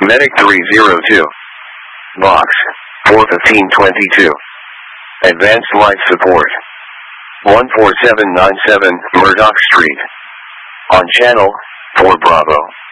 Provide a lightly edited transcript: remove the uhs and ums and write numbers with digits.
Medic 302. Box 41522. Advanced Life Support. 14797 Murdoch Street. On channel 4 Bravo.